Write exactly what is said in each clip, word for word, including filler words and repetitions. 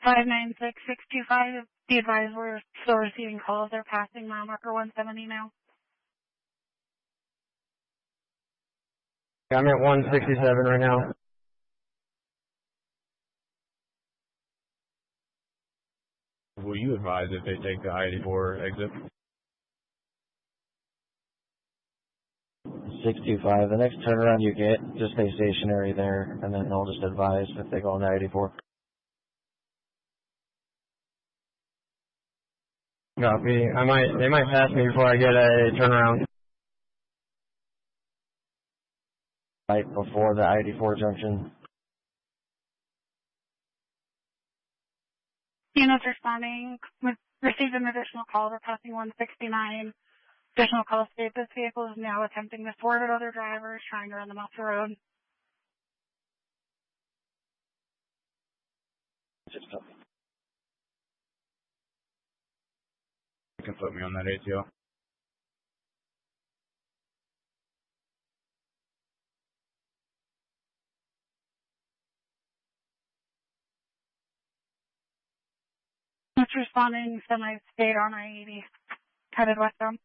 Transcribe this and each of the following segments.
five nine six six two five. Be advised we're still receiving calls. They're passing mile marker one seventy now. I'm at one sixty-seven right now. Will you advise if they take the I eighty-four exit? six two five. The next turnaround you get, just stay stationary there, and then they'll just advise if they go on the I eighty-four. Copy. I might, they might pass me before I get a turnaround. Right before the I eighty-four junction. Units responding. We've received an additional call. We're passing one sixty-nine. Additional call state this vehicle is now attempting to forward other drivers, trying to run them off the road. Just copy. You can put me on that A T O. It's responding semi-state on I eighty, headed westbound.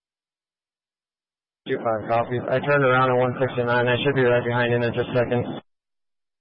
two five, copy. I turned around at one sixty-nine. I should be right behind you in just a second.